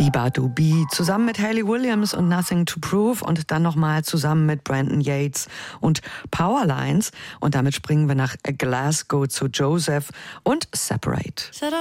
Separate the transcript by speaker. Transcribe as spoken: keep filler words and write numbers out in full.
Speaker 1: Biba Dubi zusammen mit Hayley Williams und Nothing to Prove und dann nochmal zusammen mit Brandon Yates und Powerlines. Und damit springen wir nach Glasgow zu Joseph und Separate.
Speaker 2: Said I